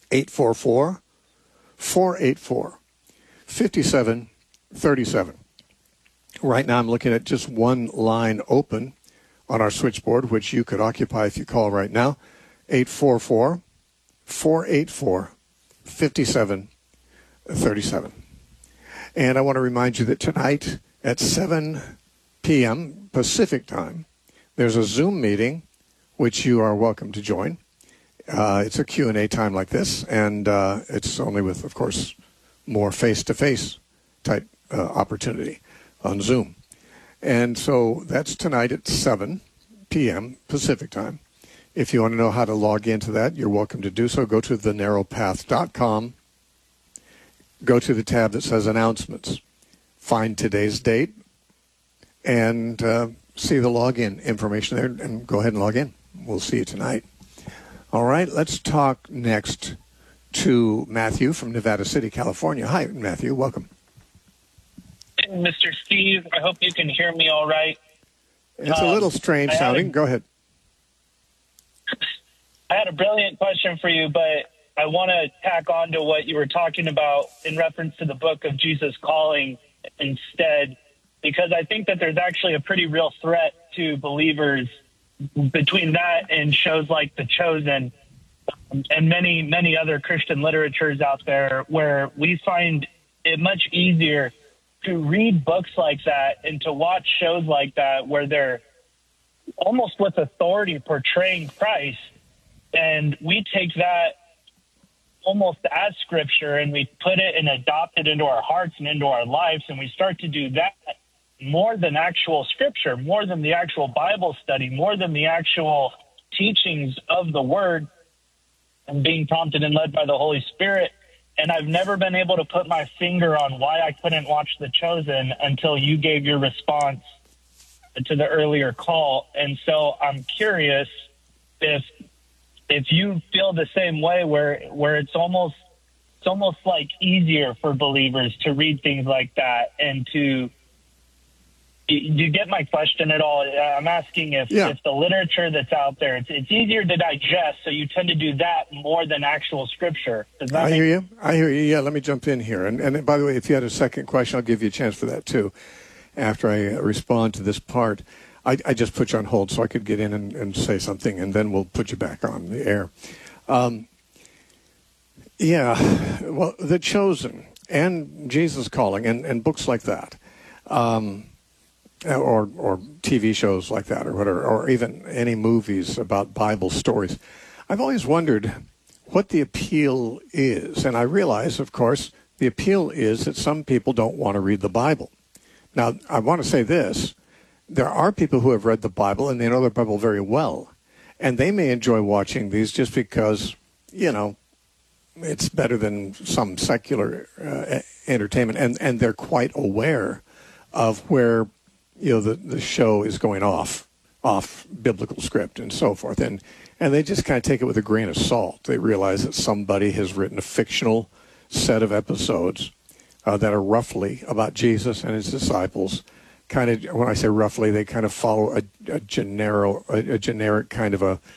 844-484-5737. Right now I'm looking at just one line open on our switchboard, which you could occupy if you call right now, 844-484-5737. And I want to remind you that tonight at 7 p.m. Pacific time, there's a Zoom meeting, which you are welcome to join. It's a Q&A time like this, and it's only with, of course, more face-to-face type opportunity on Zoom. And so that's tonight at 7 p.m. Pacific time. If you want to know how to log into that, you're welcome to do so. Go to thenarrowpath.com. Go to the tab that says Announcements. Find today's date and see the login information there, and go ahead and log in. We'll see you tonight. All right, let's talk next to Matthew from Nevada City, California. Hi, Matthew. Welcome. Mr. Steve, I hope you can hear me all right. It's a little strange sounding. Go ahead. I had a brilliant question for you, but I want to tack on to what you were talking about in reference to the book of Jesus Calling instead, because I think that there's actually a pretty real threat to believers between that and shows like The Chosen and many, many other Christian literatures out there, where we find it much easier to read books like that and to watch shows like that where they're almost with authority portraying Christ. And we take that almost as scripture and we put it and adopt it into our hearts and into our lives. And we start to do that more than actual scripture, more than the actual Bible study, more than the actual teachings of the word and being prompted and led by the Holy Spirit. And I've never been able to put my finger on why I couldn't watch The Chosen until you gave your response to the earlier call. And so I'm curious if you feel the same way, where it's almost like easier for believers to read things like that. And do you get my question at all? I'm asking if the literature that's out there, it's easier to digest, so you tend to do that more than actual scripture. Does that I hear you. Yeah, let me jump in here. And by the way, if you had a second question, I'll give you a chance for that too after I respond to this part. I just put you on hold so I could get in and say something, and then we'll put you back on the air. Well, The Chosen and Jesus Calling and books like that, or TV shows like that, or whatever, or even any movies about Bible stories. I've always wondered what the appeal is, and I realize, of course, the appeal is that some people don't want to read the Bible. Now, I want to say this. There are people who have read the Bible, and they know the Bible very well, and they may enjoy watching these just because, it's better than some secular entertainment, and they're quite aware of where the show is going off biblical script and so forth, and they just kind of take it with a grain of salt. They realize that somebody has written a fictional set of episodes that are roughly about Jesus and his disciples. Kind of, when I say roughly, they kind of follow a generic kind of a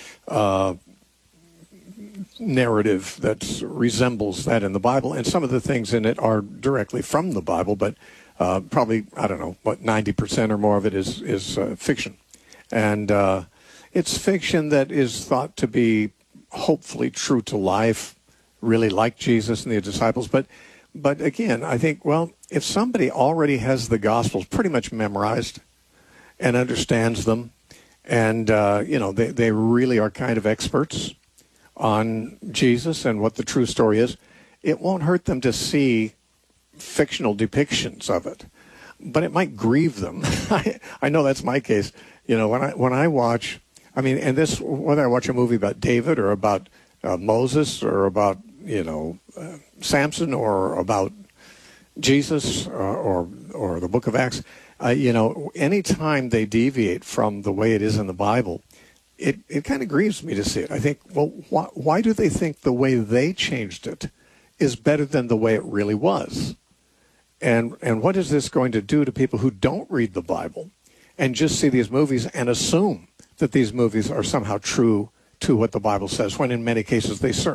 narrative that resembles that in the Bible, and some of the things in it are directly from the Bible, but probably, 90% or more of it is fiction. And it's fiction that is thought to be hopefully true to life, really like Jesus and the disciples. But again, I think, well, if somebody already has the Gospels pretty much memorized and understands them, and, they really are kind of experts on Jesus and what the true story is, it won't hurt them to see fictional depictions of it, but it might grieve them. I know that's my case. When I watch, whether I watch a movie about David or about Moses or about Samson or about Jesus or the Book of Acts, anytime they deviate from the way it is in the Bible, it kind of grieves me to see it. I think, well, why do they think the way they changed it is better than the way it really was? And what is this going to do to people who don't read the Bible and just see these movies and assume that these movies are somehow true to what the Bible says, when in many cases they certainly